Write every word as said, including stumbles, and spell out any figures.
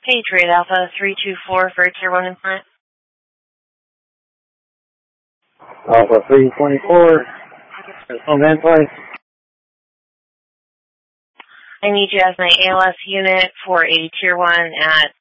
Patriot Alpha three two four for Tier one implant. Alpha three twenty-four. On that place. I need you as my A L S unit for a Tier one at